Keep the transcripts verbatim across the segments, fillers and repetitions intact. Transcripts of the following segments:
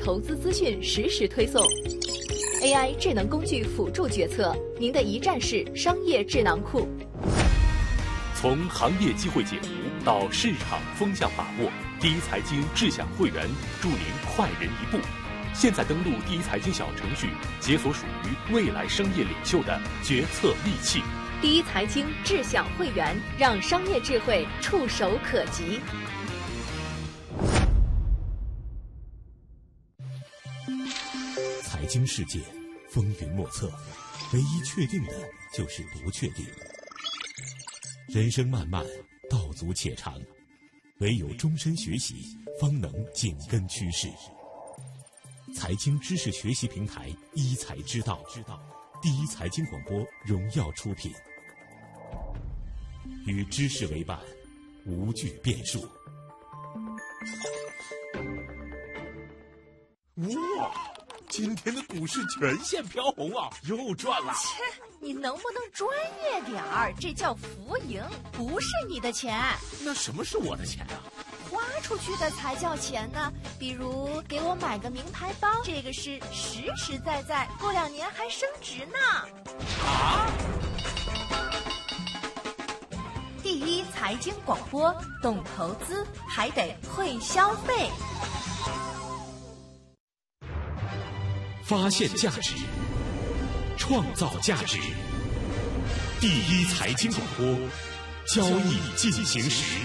投资资讯实时推送 ，A I 智能工具辅助决策，您的一站式商业智囊库。 从行业机会解读到市场风向把握，第一财经智享会员助您快人一步。现在登录第一财经小程序，解锁属于未来商业领袖的决策利器。 第一财经智享会员，让商业智慧触手可及。 财经世界风云莫测，唯一确定的就是不确定。人生漫漫，道阻且长，唯有终身学习，方能紧跟趋势。财经知识学习平台一财之道，第一财经广播荣耀出品，与知识为伴，无惧变数。 哇！今天的股市全线飘红啊，又赚了！ 切，你能不能专业点儿？这叫浮盈，不是你的钱。 那什么是我的钱啊？ 花出去的才叫钱呢。比如给我买个名牌包，这个是实实在在，过两年还升值呢。 啊！ 第一财经广播，懂投资还得会消费。 发现价值，创造价值。第一财经广播，交易进行时。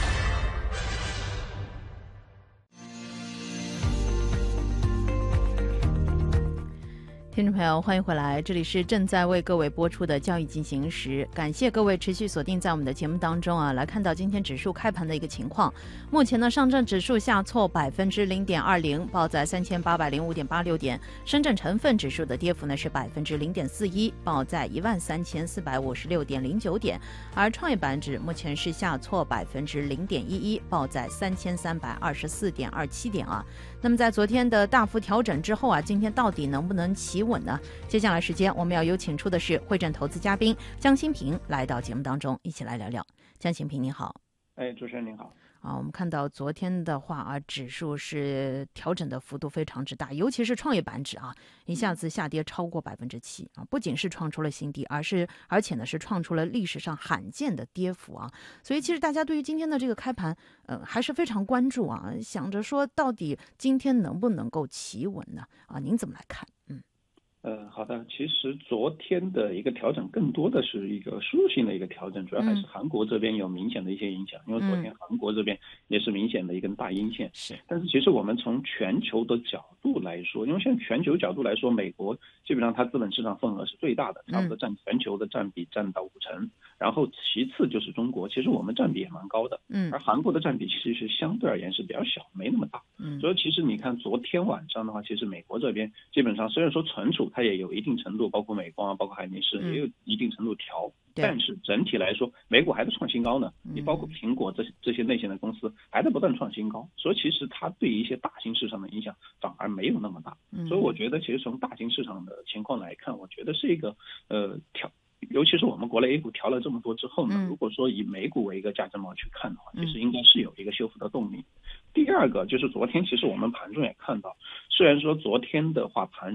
听众朋友，欢迎回来，这里是正在为各位播出的交易进行时，感谢各位持续锁定在我们的节目当中啊。来看到今天指数开盘的一个情况，目前呢，上证指数下挫百分之零点二零，报在三千八百零五点八六点；深圳成分指数的跌幅呢是百分之零点四一，报在一万三千四百五十六点零九点；而创业板指目前是下挫百分之零点一一，报在三千三百二十四点二七点啊。那么在昨天的大幅调整之后啊，今天到底能不能企稳呢？接下来时间我们要有请出的是汇证投资嘉宾江新平来到节目当中，一起来聊聊。江新平您好。 哎，主持人您好。 啊，我们看到昨天的话啊，指数是调整的幅度非常之大，尤其是创业板指啊，一下子下跌超过百分之七啊，不仅是创出了新低，而是而且呢是创出了历史上罕见的跌幅啊。所以其实大家对于今天的这个开盘，呃，还是非常关注啊，想着说到底今天能不能够企稳呢？啊，您怎么来看？嗯。 呃，好的。其实昨天的一个调整更多的是一个输入性的一个调整，主要还是韩国这边有明显的一些影响，嗯、因为昨天韩国这边也是明显的一根大阴线。是。但是其实我们从全球的角度来说，因为现在全球角度来说，美国基本上它资本市场份额是最大的，差不多占全球的占比占到五成，然后其次就是中国，其实我们占比也蛮高的。嗯。而韩国的占比其实相对而言是比较小，没那么大。嗯。所以其实你看昨天晚上的话，其实美国这边基本上虽然说存储它也有一定程度，包括美光啊，包括海力士也有一定程度调，嗯、但是整体来说，美股还在创新高呢。你包括苹果这这些内线的公司还在不断创新高，所以其实它对于一些大型市场的影响反而没有那么大。嗯、所以我觉得，其实从大型市场的情况来看，我觉得是一个呃调。尤其是我们国内 A 股调了这么多之后呢，如果说以美股为一个价值锚去看的话，其实应该是有一个修复的动力。第二个就是昨天其实我们盘中也看到，虽然说昨天的话盘